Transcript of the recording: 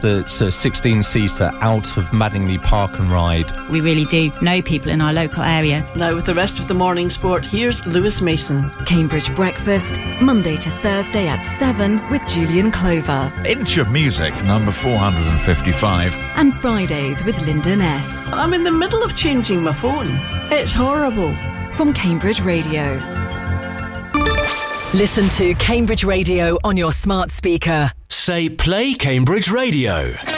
that's a 16-seater out of Madingley Park and Ride. We really do know people in our local area. Now with the rest of the morning sport, here's Lewis Mason. Cambridge Breakfast, Monday to Thursday at 7 with Julian Clover. Inch of Music, number 455. And Fridays with Lyndon S. I'm in the middle of changing my phone. It's horrible. From Cambridge Radio. Listen to Cambridge Radio on your smart speaker. Say Play Cambridge Radio.